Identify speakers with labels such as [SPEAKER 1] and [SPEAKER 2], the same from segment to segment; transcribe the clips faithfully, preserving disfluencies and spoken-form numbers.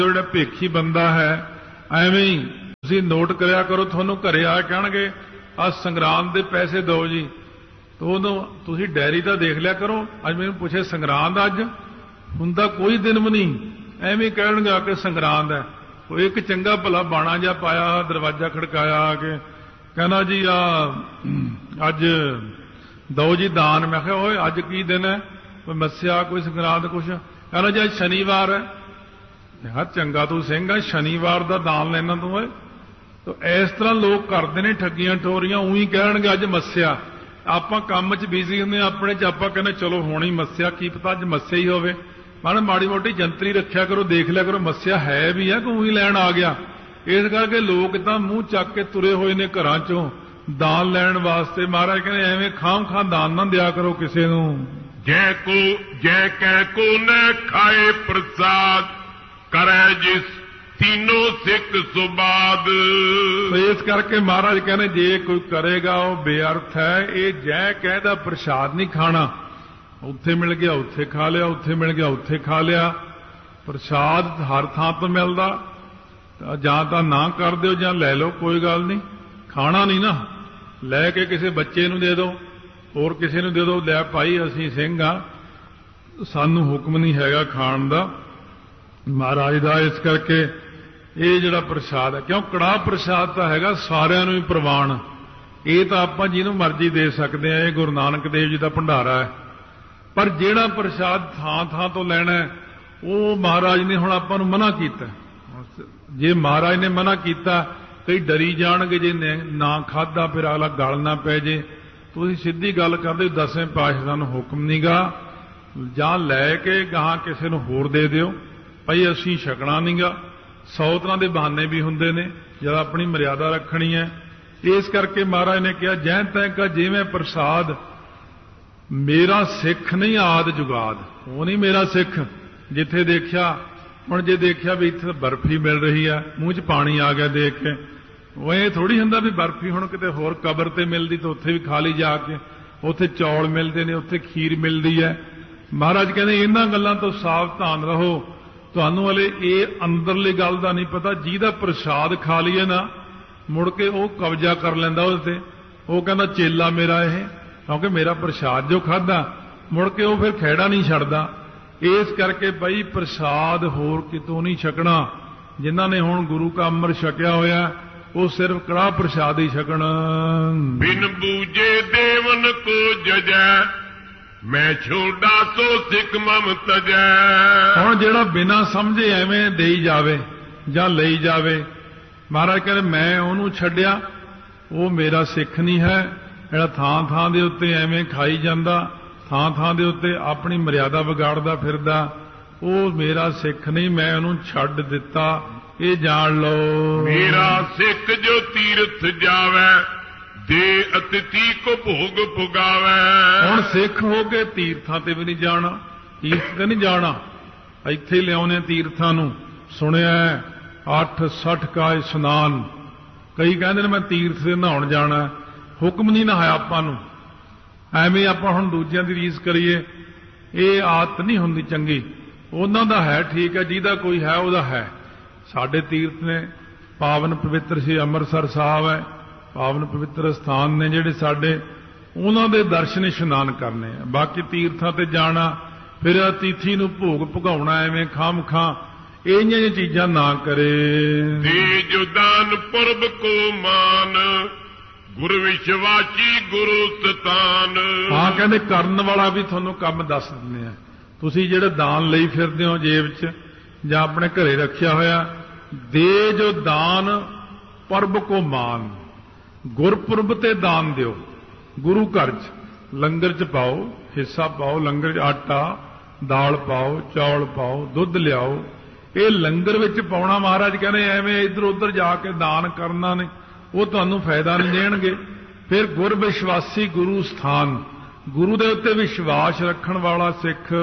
[SPEAKER 1] ਜਿਹੜਾ ਭੇਖੀ ਬੰਦਾ ਹੈ ਐਵੇਂ ਹੀ ਤੁਸੀਂ ਨੋਟ ਕਰਿਆ ਕਰੋ, ਤੁਹਾਨੂੰ ਘਰੇ ਆ ਕਹਿਣਗੇ ਆ ਸੰਗਰਾਂਦ ਦੇ ਪੈਸੇ ਦਿਓ ਜੀ, ਤਾਂ ਉਦੋਂ ਤੁਸੀਂ ਡਾਇਰੀ ਤਾਂ ਦੇਖ ਲਿਆ ਕਰੋ। ਅੱਜ ਮੈਨੂੰ ਪੁੱਛੇ ਸੰਗਰਾਂਦ ਅੱਜ ਹੁੰਦਾ ਕੋਈ ਦਿਨ ਵੀ ਨਹੀਂ, ਐਵੇਂ ਕਹਿਣਗੇ ਆ ਕੇ ਸੰਗਰਾਂਦ ਹੈ। ਉਹ ਇੱਕ ਚੰਗਾ ਭਲਾ ਬਾਣਾ ਜਿਹਾ ਪਾਇਆ, ਦਰਵਾਜ਼ਾ ਖੜਕਾਇਆ ਆ ਕੇ, ਕਹਿੰਦਾ ਜੀ ਆ ਅੱਜ ਦਿਓ ਜੀ ਦਾਨ। ਮੈਂ ਕਿਹਾ ਓਏ ਅੱਜ ਕੀ ਦਿਨ ਹੈ, ਕੋਈ ਮੱਸਿਆ ਕੋਈ ਸੰਗਰਾਂਦ ਕੁਛ? ਕਹਿੰਦਾ ਜੀ ਅੱਜ ਸ਼ਨੀਵਾਰ ਹੈ। ਮੈਂ ਕਿਹਾ ਚੰਗਾ ਤੂੰ ਸਿੰਘ ਆ, ਸ਼ਨੀਵਾਰ ਦਾ ਦਾਨ ਲੈਣਾ ਤੂੰ ਓਏ। ਤਾਂ ਇਸ ਤਰ੍ਹਾਂ ਲੋਕ ਕਰਦੇ ਨੇ ਠੱਗੀਆਂ ਠੋਰੀਆਂ, ਉਹੀ ਕਹਿਣਗੇ ਅੱਜ ਮੱਸਿਆ। ਆਪਾਂ ਕੰਮ 'ਚ ਬਿਜ਼ੀ ਹੁੰਦੇ ਆਪਣੇ 'ਚ, ਆਪਾਂ ਕਹਿੰਦੇ ਚਲੋ ਹੋਣੀ ਮੱਸਿਆ, ਕੀ ਪਤਾ ਅੱਜ ਮੱਸਿਆ ਹੀ ਹੋਵੇ। ਮਾੜਾ ਮਾੜੀ ਮੋਟੀ ਜੰਤਰੀ ਰੱਖਿਆ ਕਰੋ, ਦੇਖ ਲਿਆ ਕਰੋ ਮੱਸਿਆ ਹੈ ਵੀ ਹੈ ਕਿ ਉਹੀ ਲੈਣ ਆ ਗਿਆ। ਇਸ ਕਰਕੇ ਲੋਕ ਤਾਂ ਮੂੰਹ ਚੱਕ ਕੇ ਤੁਰੇ ਹੋਏ ਨੇ ਘਰਾਂ 'ਚੋਂ ਦਾਨ ਲੈਣ ਵਾਸਤੇ। ਮਹਾਰਾਜ ਕਹਿੰਦੇ ਐਵੇਂ ਖਾਮ ਖਾਂ ਦਾਨ ਨਾ ਦਿਆ ਕਰੋ ਕਿਸੇ ਨੂੰ।
[SPEAKER 2] ਜੈ ਕੋ ਜੈ ਕੈ ਕੋ ਨ ਖਾਏ ਪ੍ਰਸਾਦ, ਕਰੈ ਜਿਸ ਤੀਨੋਂ ਸਿੱਖ ਸੁਬਾਦ।
[SPEAKER 1] ਇਸ ਕਰਕੇ ਮਹਾਰਾਜ ਕਹਿੰਦੇ ਜੇ ਕੋਈ ਕਰੇਗਾ ਉਹ ਬੇਅਰਥ ਹੈ। ਇਹ ਜੈ ਕਹਿ ਦਾ ਪ੍ਰਸ਼ਾਦ ਨਹੀਂ ਖਾਣਾ, ਉੱਥੇ ਮਿਲ ਗਿਆ ਉੱਥੇ ਖਾ ਲਿਆ, ਉੱਥੇ ਮਿਲ ਗਿਆ ਉੱਥੇ ਖਾ ਲਿਆ। ਪ੍ਰਸ਼ਾਦ ਹਰ ਥਾਂ ਤੋਂ ਮਿਲਦਾ, ਜਾਂ ਤਾਂ ਨਾ ਕਰ ਦਿਓ ਜਾਂ ਲੈ ਲਓ, ਕੋਈ ਗੱਲ ਨਹੀਂ। ਖਾਣਾ ਨਹੀਂ ਨਾ, ਲੈ ਕੇ ਕਿਸੇ ਬੱਚੇ ਨੂੰ ਦੇ ਦਿਓ, ਹੋਰ ਕਿਸੇ ਨੂੰ ਦੇ ਦਿਓ, ਲੈ ਭਾਈ ਅਸੀਂ ਸਿੰਘ ਆ, ਸਾਨੂੰ ਹੁਕਮ ਨਹੀਂ ਹੈਗਾ ਖਾਣ ਦਾ ਮਹਾਰਾਜ ਦਾ। ਇਸ ਕਰਕੇ ਇਹ ਜਿਹੜਾ ਪ੍ਰਸ਼ਾਦ ਹੈ, ਕਿਉਂ ਕੜਾਹ ਪ੍ਰਸ਼ਾਦ ਤਾਂ ਹੈਗਾ ਸਾਰਿਆਂ ਨੂੰ ਹੀ ਪ੍ਰਵਾਨ, ਇਹ ਤਾਂ ਆਪਾਂ ਜਿਹਨੂੰ ਮਰਜ਼ੀ ਦੇ ਸਕਦੇ ਆ, ਇਹ ਗੁਰੂ ਨਾਨਕ ਦੇਵ ਜੀ ਦਾ ਭੰਡਾਰਾ ਹੈ। ਪਰ ਜਿਹੜਾ ਪ੍ਰਸ਼ਾਦ ਥਾਂ ਥਾਂ ਤੋਂ ਲੈਣਾ ਉਹ ਮਹਾਰਾਜ ਨੇ ਹੁਣ ਆਪਾਂ ਨੂੰ ਮਨਾ ਕੀਤਾ। ਜੇ ਮਹਾਰਾਜ ਨੇ ਮਨਾ ਕੀਤਾ, ਕਈ ਡਰੀ ਜਾਣਗੇ ਜੇ ਨਾ ਖਾਧਾ ਫਿਰ ਅਗਲਾ ਗਲ ਨਾ ਪੈ ਜੇ। ਤੁਸੀਂ ਸਿੱਧੀ ਗੱਲ ਕਰਦੇ ਦਸਵੇਂ ਪਾਤਸ਼ਾਹ ਨੂੰ ਹੁਕਮ ਨਹੀਂਗਾ, ਜਾਂ ਲੈ ਕੇ ਗਾਹਾਂ ਕਿਸੇ ਨੂੰ ਹੋਰ ਦੇ ਦਿਓ, ਭਾਈ ਅਸੀਂ ਛਕਣਾ ਨਹੀਂਗਾ। ਸੌ ਤਰ੍ਹਾਂ ਦੇ ਬਹਾਨੇ ਵੀ ਹੁੰਦੇ ਨੇ ਜਦ ਆਪਣੀ ਮਰਿਆਦਾ ਰੱਖਣੀ ਹੈ। ਇਸ ਕਰਕੇ ਮਹਾਰਾਜ ਨੇ ਕਿਹਾ ਜੈ ਤੈ ਕਾ ਜਿਵੇਂ ਪ੍ਰਸਾਦ, ਮੇਰਾ ਸਿੱਖ ਨਹੀਂ ਆਦ ਜੁਗਾਦ। ਉਹ ਨਹੀਂ ਮੇਰਾ ਸਿੱਖ। ਜਿੱਥੇ ਦੇਖਿਆ ਹੁਣ, ਜੇ ਦੇਖਿਆ ਵੀ ਇੱਥੇ ਬਰਫੀ ਮਿਲ ਰਹੀ ਆ, ਮੂੰਹ 'ਚ ਪਾਣੀ ਆ ਗਿਆ ਦੇਖ ਕੇ, ਉਹ ਇਹ ਥੋੜ੍ਹੀ ਹੁੰਦਾ ਵੀ ਬਰਫੀ ਹੁਣ ਕਿਤੇ ਹੋਰ ਕਬਰ ਤੇ ਮਿਲਦੀ ਤਾਂ ਉੱਥੇ ਵੀ ਖਾ ਲਈ ਜਾ ਕੇ। ਉੱਥੇ ਚੌਲ ਮਿਲਦੇ ਨੇ, ਉੱਥੇ ਖੀਰ ਮਿਲਦੀ ਹੈ। ਮਹਾਰਾਜ ਕਹਿੰਦੇ ਇਹਨਾਂ ਗੱਲਾਂ ਤੋਂ ਸਾਵਧਾਨ ਰਹੋ। ਤੁਹਾਨੂੰ ਹਲੇ ਇਹ ਅੰਦਰਲੀ ਗੱਲ ਦਾ ਨਹੀਂ ਪਤਾ, ਜਿਹਦਾ ਪ੍ਰਸ਼ਾਦ ਖਾ ਲਈਏ ਨਾ ਮੁੜ ਕੇ ਉਹ ਕਬਜ਼ਾ ਕਰ ਲੈਂਦਾ ਉਹਦੇ ਤੇ। ਉਹ ਕਹਿੰਦਾ ਚੇਲਾ ਮੇਰਾ ਇਹ, ਕਿਉਂਕਿ ਮੇਰਾ ਪ੍ਰਸ਼ਾਦ ਜੋ ਖਾਧਾ, ਮੁੜ ਕੇ ਉਹ ਫਿਰ ਖਹਿੜਾ ਨਹੀਂ ਛੱਡਦਾ। ਇਸ ਕਰਕੇ ਬਈ ਪ੍ਰਸ਼ਾਦ ਹੋਰ ਕਿਤੋਂ ਨਹੀਂ ਛਕਣਾ। ਜਿਨ੍ਹਾਂ ਨੇ ਹੁਣ ਗੁਰੂ ਕਾ ਅੰਮ੍ਰਿਤ ਛਕਿਆ ਹੋਇਆ ਉਹ ਸਿਰਫ ਕੜਾਹ ਪ੍ਰਸ਼ਾਦ ਹੀ ਛਕਣ।
[SPEAKER 2] ਬਿਨ ਬੂਝੇ ਦੇਵਨ ਕੋ ਜਜੈ, ਮੈਂ ਛੋਡਾ ਸੋ ਸਿੱਖ ਮਮ ਤਜੈ।
[SPEAKER 1] ਹੁਣ ਜਿਹੜਾ ਬਿਨਾਂ ਸਮਝੇ ਐਵੇਂ ਦੇਈ ਜਾਵੇ ਜਾਂ ਲਈ ਜਾਵੇ, ਮਹਾਰਾਜ ਕਹਿੰਦੇ ਮੈਂ ਉਹਨੂੰ ਛੱਡਿਆ, ਉਹ ਮੇਰਾ ਸਿੱਖ ਨਹੀਂ ਹੈ। ਜਿਹੜਾ ਥਾਂ ਥਾਂ ਦੇ ਉੱਤੇ ਐਵੇਂ ਖਾਈ ਜਾਂਦਾ, ਥਾਂ ਥਾਂ ਦੇ ਉੱਤੇ ਆਪਣੀ ਮਰਿਆਦਾ ਵਿਗਾੜਦਾ ਫਿਰਦਾ, ਉਹ ਮੇਰਾ ਸਿੱਖ ਨਹੀਂ, ਮੈਂ ਉਹਨੂੰ ਛੱਡ ਦਿੱਤਾ, ਇਹ ਜਾਣ ਲਓ।
[SPEAKER 2] ਮੇਰਾ ਸਿੱਖ ਜੋ ਤੀਰਥ ਜਾਵੇ, ਦੇ ਅਤਿਥੀ ਕੋ ਭੋਗ ਪੁਗਾਵੇ।
[SPEAKER 1] ਹੁਣ ਸਿੱਖ ਹੋ ਕੇ ਤੀਰਥਾਂ ਤੇ ਵੀ ਨਹੀਂ ਜਾਣਾ, ਤੀਰਥ ਤੇ ਨਹੀਂ ਜਾਣਾ, ਇੱਥੇ ਹੀ ਲਿਆਉਣੇ ਤੀਰਥਾਂ ਨੂੰ। ਸੁਣਿਆ ਅੱਠ ਸੱਠ ਕਾ ਇਸ਼ਨਾਨ, ਕਈ ਕਹਿੰਦੇ ਨੇ ਮੈਂ ਤੀਰਥ ਤੇ ਨਹਾਉਣ ਜਾਣਾ, ਹੁਕਮ ਨਹੀਂ ਨਹਾਇਆ ਆਪਾਂ ਨੂੰ। ਐਵੇਂ ਆਪਾਂ ਹੁਣ ਦੂਜਿਆਂ ਦੀ ਰੀਸ ਕਰੀਏ, ਇਹ ਆਦਤ ਨਹੀਂ ਹੁੰਦੀ ਚੰਗੀ। ਉਹਨਾਂ ਦਾ ਹੈ ਠੀਕ ਹੈ, ਜਿਹਦਾ ਕੋਈ ਹੈ ਉਹਦਾ ਹੈ। ਸਾਡੇ ਤੀਰਥ ਨੇ, ਪਾਵਨ ਪਵਿੱਤਰ ਸ਼੍ਰੀ ਅੰਮ੍ਰਿਤਸਰ ਸਾਹਿਬ ਹੈ, ਪਾਵਨ ਪਵਿੱਤਰ ਸਥਾਨ ਨੇ ਜਿਹੜੇ ਸਾਡੇ, ਉਹਨਾਂ ਦੇ ਦਰਸ਼ਨ ਇਸ਼ਨਾਨ ਕਰਨੇ ਆ। ਬਾਕੀ ਤੀਰਥਾਂ ਤੇ ਜਾਣਾ, ਫਿਰ ਅਤਿਥੀ ਨੂੰ ਭੋਗ ਭੁਗਾਉਣਾ ਐਵੇਂ ਖਾਮ ਖਾਂ, ਇਹ ਜਿਹੀਆਂ ਚੀਜ਼ਾਂ ਨਾ ਕਰੇ।
[SPEAKER 2] ਦੇ ਜੋ ਦਾਨ ਪੁਰਬ ਕੋ ਮਾਨ, ਗੁਰ ਵਿਸ਼ਵਾਸੀ ਗੁਰੂ ਸਤਾਨ।
[SPEAKER 1] ਹਾਂ ਕਹਿੰਦੇ ਕਰਨ ਵਾਲਾ ਵੀ ਤੁਹਾਨੂੰ ਕੰਮ ਦੱਸ ਦਿੰਦੇ ਆ। ਤੁਸੀਂ ਜਿਹੜੇ ਦਾਨ ਲਈ ਫਿਰਦੇ ਹੋ ਜੇਬ 'ਚ ਜਾਂ ਆਪਣੇ ਘਰੇ ਰੱਖਿਆ ਹੋਇਆ, ਦੇ ਜੋ ਦਾਨ ਪਰਬ ਕੋ ਮਾਨ, ਗੁਰਪੁਰਬ ਤੇ ਦਾਨ ਦਿਓ। ਗੁਰੂ ਘਰ 'ਚ ਲੰਗਰ 'ਚ ਪਾਓ, ਹਿੱਸਾ ਪਾਓ, ਲੰਗਰ 'ਚ ਆਟਾ ਦਾਲ ਪਾਓ, ਚੌਲ ਪਾਓ, ਦੁੱਧ ਲਿਆਓ। ਇਹ ਲੰਗਰ ਵਿੱਚ ਪਾਉਣਾ। ਮਹਾਰਾਜ ਕਹਿੰਦੇ ਐਵੇਂ ਇੱਧਰ ਉੱਧਰ ਜਾ ਕੇ ਦਾਨ ਕਰਨਾ ਨੇ, ਉਹ ਤੁਹਾਨੂੰ ਫਾਇਦਾ ਨਹੀਂ ਦੇਣਗੇ। ਫਿਰ ਗੁਰ ਵਿਸ਼ਵਾਸੀ ਗੁਰੂ ਸਥਾਨ, ਗੁਰੂ ਦੇ ਉੱਤੇ ਵਿਸ਼ਵਾਸ ਰੱਖਣ ਵਾਲਾ ਸਿੱਖ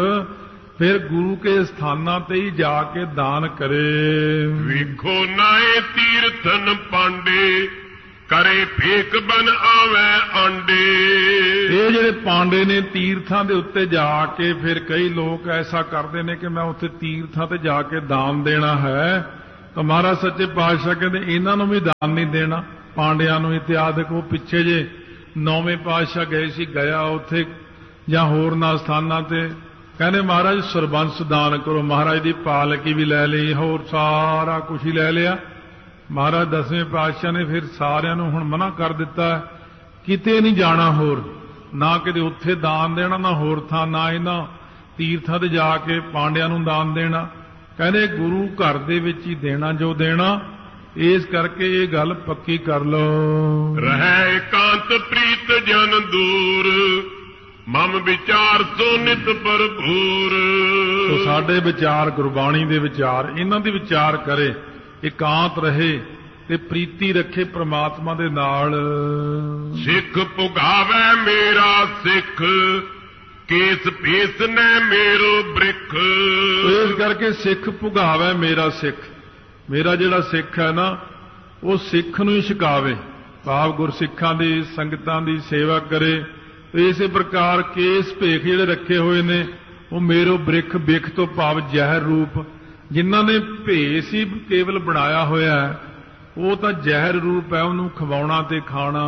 [SPEAKER 1] ਫਿਰ ਗੁਰੂ ਕੇ ਸਥਾਨਾਂ ਤੇ ਹੀ ਜਾ ਕੇ ਦਾਨ ਕਰੇ।
[SPEAKER 2] ਵੇਖੋ ਨਾਏ ਤੀਰਥਨ ਪਾਂਡੇ, ਕਰੇ ਫੇਕ ਬਨ ਆਵੈ ਆਂਡੇ।
[SPEAKER 1] ਇਹ ਜਿਹੜੇ ਪਾਂਡੇ ਨੇ ਤੀਰਥਾਂ ਦੇ ਉੱਤੇ ਜਾ ਕੇ ਫਿਰ ਕਈ ਲੋਕ ਐਸਾ ਕਰਦੇ ਨੇ ਕਿ ਮੈਂ ਉੱਥੇ ਤੀਰਥਾਂ ਤੇ ਜਾ ਕੇ ਦਾਨ ਦੇਣਾ ਹੈ, ਤਾਂ ਮਹਾਰਾਜ ਸੱਚੇ ਪਾਤਸ਼ਾਹ ਕਹਿੰਦੇ ਇਹਨਾਂ ਨੂੰ ਵੀ ਦਾਨ ਨਹੀਂ ਦੇਣਾ, ਪਾਂਡਿਆਂ ਨੂੰ ਇਤਿਹਾਸ ਦੇਖੋ। ਪਿੱਛੇ ਜੇ ਨੌਵੇਂ ਪਾਤਸ਼ਾਹ ਗਏ ਸੀ ਗਿਆ ਉੱਥੇ ਜਾਂ ਹੋਰਨਾਂ ਸਥਾਨਾਂ ਤੇ, ਕਹਿੰਦੇ ਮਹਾਰਾਜ ਸਰਬੰਸ ਦਾਨ ਕਰੋ। ਮਹਾਰਾਜ ਦੀ ਪਾਲਕੀ ਵੀ ਲੈ ਲਈ, ਹੋਰ ਸਾਰਾ ਕੁਝ ਹੀ ਲੈ ਲਿਆ। ਮਹਾਰਾਜ ਦਸਵੇਂ ਪਾਤਸ਼ਾਹ ਨੇ ਫਿਰ ਸਾਰਿਆਂ ਨੂੰ ਹੁਣ ਮਨਾ ਕਰ ਦਿੱਤਾ, ਕਿਤੇ ਨਹੀਂ ਜਾਣਾ ਹੋਰ, ਨਾ ਕਿਤੇ ਉੱਥੇ ਦਾਨ ਦੇਣਾ, ਨਾ ਹੋਰ ਥਾਂ, ਨਾ ਇਹਨਾਂ ਤੀਰਥਾਂ ਤੇ ਜਾ ਕੇ ਪਾਂਡਿਆਂ ਨੂੰ ਦਾਨ ਦੇਣਾ। ਕਹਿੰਦੇ ਗੁਰੂ ਘਰ ਦੇ ਵਿੱਚ ਹੀ ਦੇਣਾ ਜੋ ਦੇਣਾ। ਇਸ ਕਰਕੇ ਇਹ ਗੱਲ ਪੱਕੀ ਕਰ ਲਓ।
[SPEAKER 2] ਰਹਿ ਇਕਾਂਤ ਪ੍ਰੀਤ ਜਨ ਦੂਰ, ਮਮ ਵਿਚਾਰ ਸੋ ਨਿਤ ਭਰਪੂਰ।
[SPEAKER 1] ਸੋ ਸਾਡੇ ਵਿਚਾਰ ਗੁਰਬਾਣੀ ਦੇ ਵਿਚਾਰ, ਇਹਨਾਂ ਦੇ ਵਿਚਾਰ ਕਰੇ, ਇਕਾਂਤ ਰਹੇ ਤੇ ਪ੍ਰੀਤੀ ਰੱਖੇ ਪ੍ਰਮਾਤਮਾ ਦੇ ਨਾਲ।
[SPEAKER 2] ਸਿੱਖ ਪੁਗਾਵੇ ਮੇਰਾ ਸਿੱਖ, ਕੇਸ ਭੇਸ ਨੇ ਮੇਰੋ ਬ੍ਰਿਖ।
[SPEAKER 1] ਇਸ ਕਰਕੇ ਸਿੱਖ ਪੁਗਾਵੇ ਮੇਰਾ ਸਿੱਖ, ਮੇਰਾ ਜਿਹੜਾ ਸਿੱਖ ਹੈ ਨਾ ਉਹ ਸਿੱਖ ਨੂੰ ਹੀ ਛਕਾਵੇ, ਭਾਵ ਗੁਰਸਿੱਖਾਂ ਦੀ ਸੰਗਤਾਂ ਦੀ ਸੇਵਾ ਕਰੇ। ਇਸੇ ਪ੍ਰਕਾਰ ਕੇਸ ਭੇਖ ਜਿਹੜੇ ਰੱਖੇ ਹੋਏ ਨੇ ਉਹ ਮੇਰੋ ਬ੍ਰਿਖ, ਬਿਖ ਤੋਂ ਭਾਵ ਜ਼ਹਿਰ ਰੂਪ। ਜਿਨ੍ਹਾਂ ਨੇ ਭੇਸ ਹੀ ਕੇਵਲ ਬਣਾਇਆ ਹੋਇਆ ਉਹ ਤਾਂ ਜ਼ਹਿਰ ਰੂਪ ਹੈ, ਉਹਨੂੰ ਖਵਾਉਣਾ ਤੇ ਖਾਣਾ।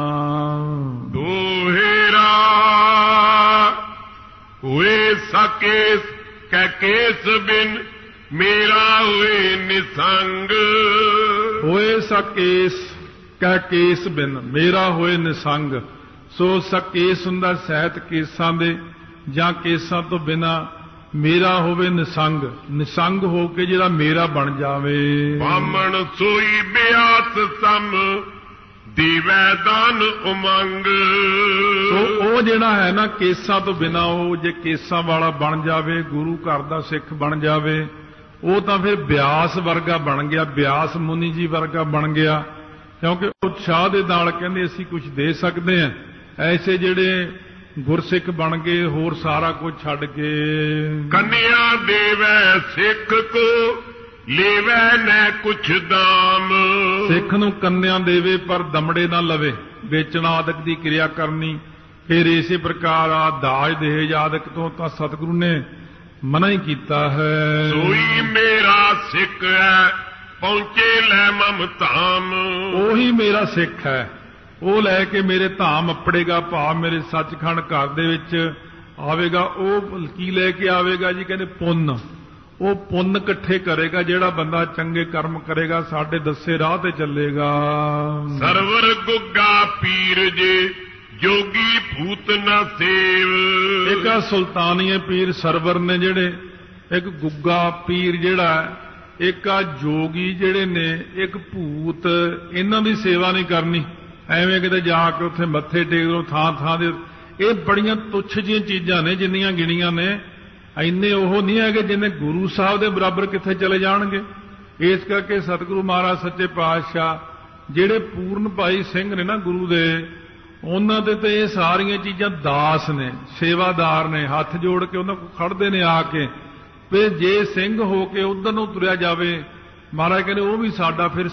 [SPEAKER 2] ਦੋਹੇਰਾ ਹੋਏ ਸਕੇਸ ਕੈ ਕੇਸ ਬਿਨ, ਮੇਰਾ ਹੋਏ ਨਿਸੰਗ।
[SPEAKER 1] ਹੋਏ ਸਕੇਸ ਕੈ ਕੇਸ ਬਿਨ, ਮੇਰਾ ਹੋਏ ਨਿਸੰਗ। ਸੋ ਸਕੇਸ ਹੁੰਦਾ ਸਹਿਤ ਕੇਸਾਂ ਦੇ, ਜਾਂ ਕੇਸਾਂ ਤੋਂ ਬਿਨਾ ਮੇਰਾ ਹੋਵੇ ਨਿਸੰਗ, ਨਿਸੰਗ ਹੋ ਕੇ ਜਿਹੜਾ ਮੇਰਾ ਬਣ ਜਾਵੇ।
[SPEAKER 2] ਬਾਮਣ ਸੋਈ ਬਿਆਸ ਸਮ, ਦੀਵੈ ਦਾਨ ਉਮੰਗ।
[SPEAKER 1] ਸੋ ਉਹ ਜਿਹੜਾ ਹੈ ਨਾ ਕੇਸਾਂ ਤੋਂ ਬਿਨਾ, ਉਹ ਜੇ ਕੇਸਾਂ ਵਾਲਾ ਬਣ ਜਾਵੇ, ਗੁਰੂ ਘਰ ਦਾ ਸਿੱਖ ਬਣ ਜਾਵੇ, ਉਹ ਤਾਂ ਫਿਰ ਬਿਆਸ ਵਰਗਾ ਬਣ ਗਿਆ, ਬਿਆਸ ਮੁਨੀ ਜੀ ਵਰਗਾ ਬਣ ਗਿਆ। ਕਿਉਂਕਿ ਉਤਸ਼ਾਹ ਦੇ ਨਾਲ ਕਹਿੰਦੇ ਅਸੀਂ ਕੁਝ ਦੇ ਸਕਦੇ ਹਾਂ। ਐਸੇ ਜਿਹੜੇ ਗੁਰਸਿੱਖ ਬਣ ਗਏ ਹੋਰ ਸਾਰਾ ਕੁਝ ਛੱਡ ਕੇ।
[SPEAKER 2] ਕੰਨਿਆ ਦੇਵੈ ਸਿੱਖ ਕੋ, ਲੇਵੈ ਨੈ ਕੁਛ ਦਾਮ।
[SPEAKER 1] ਸਿੱਖ ਨੂੰ ਕੰਨਿਆ ਦੇਵੇ ਪਰ ਦਮੜੇ ਨਾ ਲਵੇ, ਵੇਚਣਾ ਆਦਿਕ ਦੀ ਕਿਰਿਆ ਕਰਨੀ। ਫਿਰ ਇਸੇ ਪ੍ਰਕਾਰ ਆ ਦਾਜ ਦਹੇਜ ਆਦਿਕ ਤੋਂ ਤਾਂ ਸਤਿਗੁਰੂ ਨੇ ਮਨਾ ਹੀ ਕੀਤਾ ਹੈ।
[SPEAKER 2] ਸੋਈ ਮੇਰਾ ਸਿੱਖ ਹੈ, ਪਹੁੰਚੇ ਲੈ ਮਮ ਧਾਮ।
[SPEAKER 1] ਉਹੀ ਮੇਰਾ ਸਿੱਖ ਹੈ, ਉਹ ਲੈ ਕੇ ਮੇਰੇ ਧਾਮ ਅੱਪੜੇਗਾ, ਭਾਵ ਮੇਰੇ ਸੱਚਖੰਡ ਘਰ ਦੇ ਵਿੱਚ ਆਵੇਗਾ। ਉਹ ਕੀ ਲੈ ਕੇ ਆਵੇਗਾ ਜੀ? ਕਹਿੰਦੇ ਪੁੰਨ। ਉਹ ਪੁੰਨ ਇਕੱਠੇ ਕਰੇਗਾ, ਜਿਹੜਾ ਬੰਦਾ ਚੰਗੇ ਕਰਮ ਕਰੇਗਾ ਸਾਡੇ ਦੱਸੇ ਰਾਹ ਤੇ ਚੱਲੇਗਾ।
[SPEAKER 2] ਸਰਵਰ ਗੁੱਗਾ ਪੀਰ ਜੇ, ਜੋਗੀ ਭੂਤ ਨਾ ਸੇਵ।
[SPEAKER 1] ਇੱਕ ਆ ਸੁਲਤਾਨੀਏ ਪੀਰ ਸਰਵਰ ਨੇ ਜਿਹੜੇ, ਇੱਕ ਗੁੱਗਾ ਪੀਰ ਜਿਹੜਾ, ਇੱਕ ਆ ਜੋਗੀ ਜਿਹੜੇ ਨੇ, ਇੱਕ ਭੂਤ। ਇਹਨਾਂ ਦੀ ਸੇਵਾ ਨਹੀਂ ਕਰਨੀ, ਐਵੇਂ ਕਿਤੇ ਜਾ ਕੇ ਉੱਥੇ ਮੱਥੇ ਟੇਕ ਲਓ ਥਾਂ ਥਾਂ ਦੇ। ਇਹ ਬੜੀਆਂ ਤੁੱਛ ਜਿਹੀਆਂ ਚੀਜ਼ਾਂ ਨੇ ਜਿੰਨੀਆਂ ਗਿਣੀਆਂ ਨੇ, ਇੰਨੇ ਉਹ ਨਹੀਂ ਹੈਗੇ ਜਿੰਨੇ ਗੁਰੂ ਸਾਹਿਬ ਦੇ ਬਰਾਬਰ ਕਿੱਥੇ ਚਲੇ ਜਾਣਗੇ। ਇਸ ਕਰਕੇ ਸਤਿਗੁਰੂ ਮਹਾਰਾਜ ਸੱਚੇ ਪਾਤਸ਼ਾਹ ਜਿਹੜੇ ਪੂਰਨ ਭਾਈ ਸਿੰਘ ਨੇ ਨਾ ਗੁਰੂ ਦੇ, ਉਹਨਾਂ ਦੇ ਤੇ ਇਹ ਸਾਰੀਆਂ ਚੀਜ਼ਾਂ ਦਾਸ ਨੇ, ਸੇਵਾਦਾਰ ਨੇ, ਹੱਥ ਜੋੜ ਕੇ ਉਹਨਾਂ ਕੋਲ ਖੜਦੇ ਨੇ ਆ ਕੇ। ਤੇ ਜੇ ਸਿੰਘ ਹੋ ਕੇ ਉਧਰ ਨੂੰ ਤੁਰਿਆ ਜਾਵੇ, ਮਹਾਰਾਜ ਕਹਿੰਦੇ ਉਹ ਵੀ ਸਾਡਾ ਫਿਰ